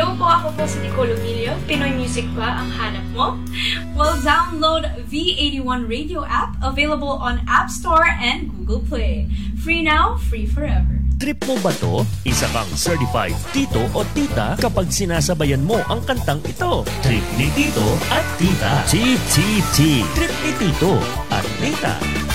Hello po, ako po si Nicole Umilio. Pinoy music ba ang hanap mo? Well, download V81 Radio app, available on App Store and Google Play. Free now, free forever. Trip mo ba to? Isa kang certified tito o tita kapag sinasabayan mo ang kantang ito. Trip ni tito at tita. Chi-chi-chi. Trip ni tito at tita.